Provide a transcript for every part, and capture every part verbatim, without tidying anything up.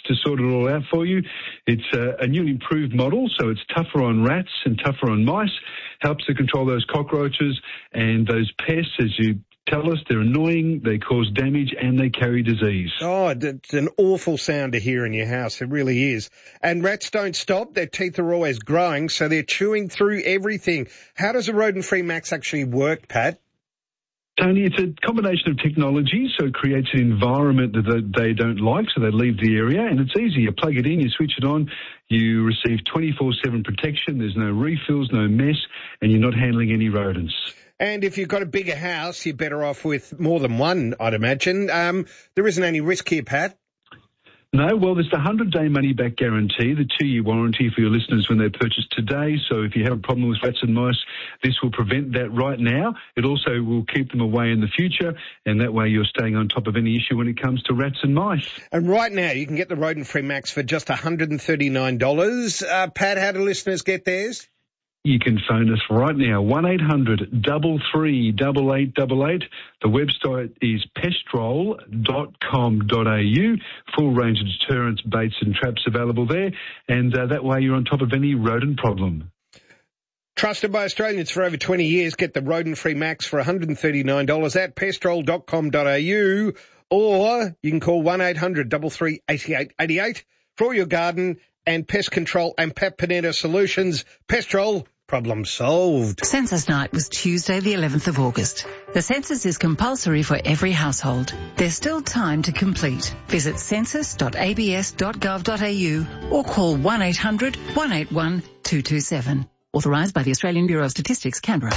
to sort it all out for you. It's a, a new improved model, so it's tougher on rats and tougher on mice, helps to control those cockroaches and those pests, as you tell us. They're annoying, they cause damage, and they carry disease. Oh, it's an awful sound to hear in your house. It really is. And rats don't stop. Their teeth are always growing, so they're chewing through everything. How does a rodent-free Max actually work, Pat? Tony, it's a combination of technology, so it creates an environment that they don't like, so they leave the area, and it's easy. You plug it in, you switch it on, you receive twenty-four seven protection, there's no refills, no mess, and you're not handling any rodents. And if you've got a bigger house, you're better off with more than one, I'd imagine. Um, there isn't any risk here, Pat? No, well, there's the one hundred day money-back guarantee, the two-year warranty for your listeners when they purchase today. So if you have a problem with rats and mice, this will prevent that right now. It also will keep them away in the future, and that way you're staying on top of any issue when it comes to rats and mice. And right now, you can get the rodent-free Max for just one hundred thirty-nine dollars. Uh, Pat, how do listeners get theirs? You can phone us right now, one eight hundred, three three eight, eight eight eight. The website is pestrol dot com dot a u. Full range of deterrents, baits and traps available there. And uh, that way you're on top of any rodent problem. Trusted by Australians for over twenty years. Get the rodent-free Max for one hundred thirty-nine dollars at pestrol dot com dot a u. Or you can call one eight hundred, three three eight, eight eight eight for all your garden and pest control and Pat Panetta solutions. Pestrol, problem solved. Census night was Tuesday the eleventh of August. The census is compulsory for every household. There's still time to complete. Visit census dot a b s dot gov dot a u or call one eight hundred, one eight one, two two seven. Authorised by the Australian Bureau of Statistics, Canberra.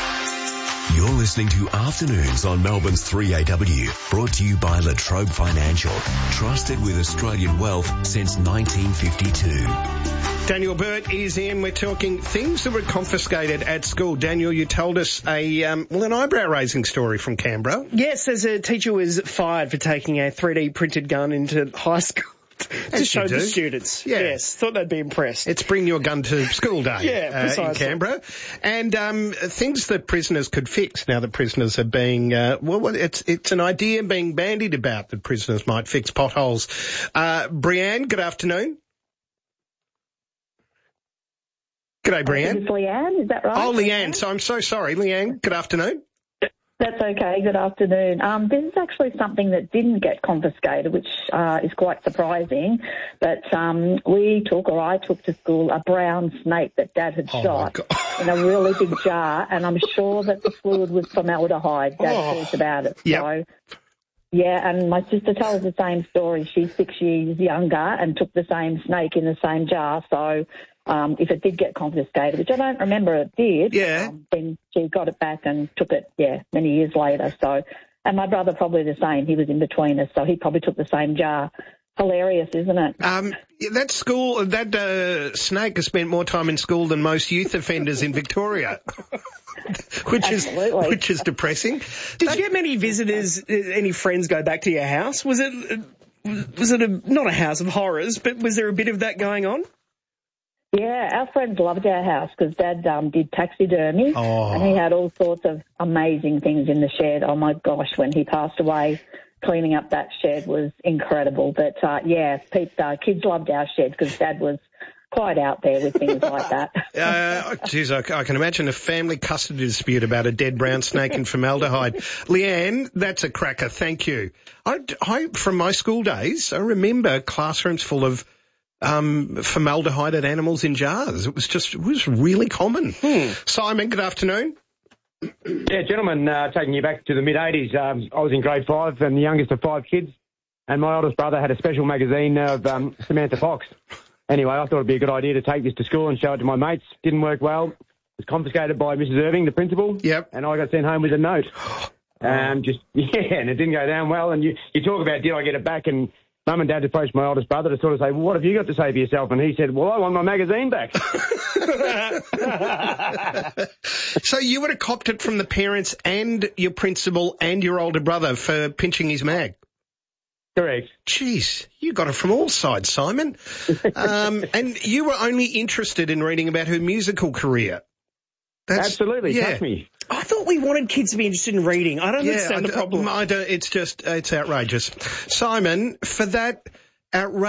You're listening to Afternoons on Melbourne's three A W, brought to you by La Trobe Financial, trusted with Australian wealth since nineteen fifty-two. Daniel Burt is in. We're talking things that were confiscated at school. Daniel, you told us a um, well, an eyebrow-raising story from Canberra. Yes, as a teacher was fired for taking a three D printed gun into high school to show the students. Yeah. Yes, thought they'd be impressed. It's bring your gun to school day. Yeah, precisely. Uh, in Canberra. And um, things that prisoners could fix now that prisoners are being, uh, well, it's it's an idea being bandied about that prisoners might fix potholes. Uh, Brianne, good afternoon. G'day, Brianne. It's Leanne, is that right? Oh, Leanne. So I'm so sorry. Leanne, good afternoon. That's okay. Good afternoon. Um, this is actually something that didn't get confiscated, which uh, is quite surprising. But um, we took, or I took to school, a brown snake that Dad had Oh, shot in a really big jar, and I'm sure that the fluid was formaldehyde. Dad Oh. talked about it. Yep. So, yeah, and my sister tells the same story. She's six years younger and took the same snake in the same jar. So um, if it did get confiscated, which I don't remember it did, Yeah. um, then she got it back and took it, yeah, many years later. So, and my brother probably the same. He was in between us, so he probably took the same jar. Hilarious, isn't it? Um, that school, that uh, snake has spent more time in school than most youth offenders in Victoria, which is Absolutely. which is depressing. Did you get many visitors, uh, any friends go back to your house? Was it, uh, was it a, not a house of horrors, but was there a bit of that going on? Yeah, our friends loved our house because Dad um, did taxidermy Oh. and he had all sorts of amazing things in the shed. Oh, my gosh, when he passed away, cleaning up that shed was incredible. But, uh, yeah, Pete, uh, kids loved our shed because Dad was quite out there with things like that. Uh, geez, I, I can imagine a family custody dispute about a dead brown snake and formaldehyde. Leanne, that's a cracker. Thank you. I, I, from my school days, I remember classrooms full of um, formaldehyde animals in jars. It was just, it was really common. Hmm. Simon, good afternoon. Yeah, gentlemen, uh, taking you back to the mid-eighties, um, I was in grade five and the youngest of five kids, and my oldest brother had a special magazine of um, Samantha Fox. Anyway, I thought it'd be a good idea to take this to school and show it to my mates. Didn't work well. It was confiscated by Missus Irving, the principal. Yep. And I got sent home with a note. Um, just, yeah, and it didn't go down well. And you, you talk about, did I get it back? And Mum and Dad approached my oldest brother to sort of say, well, what have you got to say for yourself? And he said, well, I want my magazine back. So you would have copped it from the parents and your principal and your older brother for pinching his mag? Correct. Jeez, you got it from all sides, Simon. Um, and you were only interested in reading about her musical career. That's, Absolutely, yeah. touch me. I thought we wanted kids to be interested in reading. I don't Yeah, understand I the problem. I don't, it's just, it's outrageous. Simon, for that outrageous